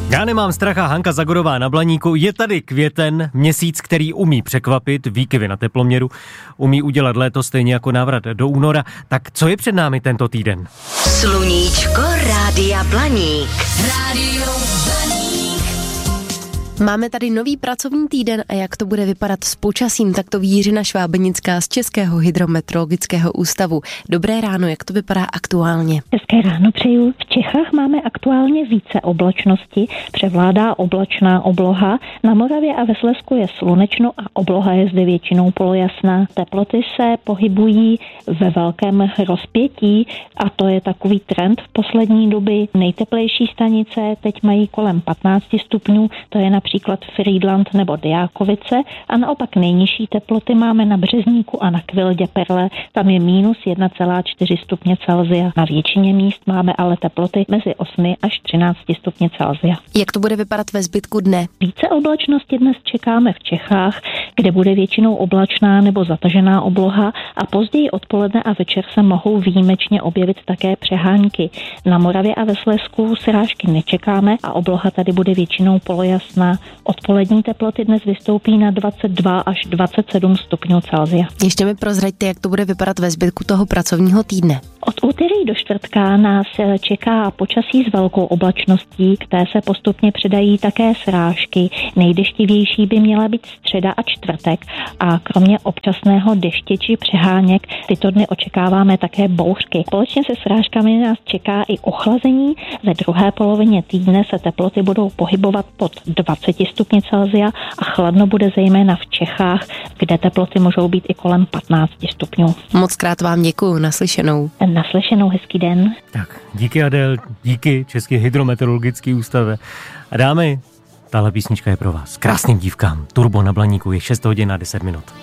Já nemám strach a Hanka Zagorová na Blaníku. Je tady květen, měsíc, který umí překvapit, výkyvy na teploměru, umí udělat léto stejně jako návrat do února. Tak co je před námi tento týden? Sluníčko Rádia Blaník. Rádio Blaník. Máme tady nový pracovní týden a jak to bude vypadat s počasím, tak to ví Jiřina Švábenická z Českého hydrometeorologického ústavu. Dobré ráno, jak to vypadá aktuálně? Hezké ráno přeju. V Čechách máme aktuálně více oblačnosti, převládá oblačná obloha. Na Moravě a ve Slezsku je slunečno a obloha je zde většinou polojasná. Teploty se pohybují ve velkém rozpětí a to je takový trend v poslední doby. Nejteplejší stanice teď mají kolem 15 stupňů, to je například Frýdlant nebo Diákovice a naopak nejnižší teploty máme na Březníku a na Kvildě Perle, tam je minus 1,4 stupně Celsia. Na většině míst máme ale teploty mezi 8 až 13 stupně Celsia. Jak to bude vypadat ve zbytku dne? Více oblačnosti dnes čekáme v Čechách, kde bude většinou oblačná nebo zatažená obloha a později odpoledne a večer se mohou výjimečně objevit také přehánky. Na Moravě a ve Slezsku srážky nečekáme a obloha tady bude většinou polojasná. Odpolední teploty dnes vystoupí na 22 až 27 stupňů Celsia. Ještě mi prozraďte, jak to bude vypadat ve zbytku toho pracovního týdne. Od úterý do čtvrtka nás čeká počasí s velkou oblačností, k té se postupně přidají také srážky. Nejdeštivější by měla být středa a čtvrtek a kromě občasného deště či přeháněk tyto dny očekáváme také bouřky. Společně se srážkami nás čeká i ochlazení. Ve druhé polovině týdne se teploty budou pohybovat pod 20 stupňů Celsia a chladno bude zejména v Čechách, kde teploty můžou být i kolem 15 stupňů. Moc krát vám děkuju, naslyšenou. Naslyšenou, hezký den. Tak, díky Adél, díky Český hydrometeorologický ústave. A dámy, tahle písnička je pro vás. Krásným dívkám. Turbo na Blaníku je 6 hodin a 10 minut.